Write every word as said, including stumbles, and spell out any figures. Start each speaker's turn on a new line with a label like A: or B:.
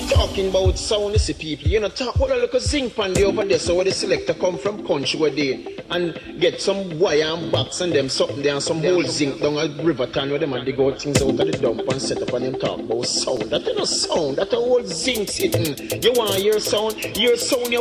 A: talking about sound, you see people. You know, talk about a little zinc pan there over there, so where the selector come from country where they and get some wire and box and them something there and some whole zinc down at Riverton where them and they go things out of the dump and set up and them talk about sound. That ain't no sound, that a whole zinc sitting. You want your sound, your sound you